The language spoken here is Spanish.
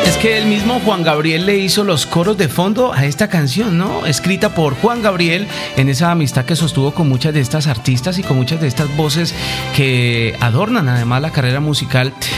Es que el mismo Juan Gabriel le hizo los coros de fondo a esta canción, ¿no? Escrita por Juan Gabriel en esa amistad que sostuvo con muchas de estas artistas y con muchas de estas voces que adornan además la carrera musical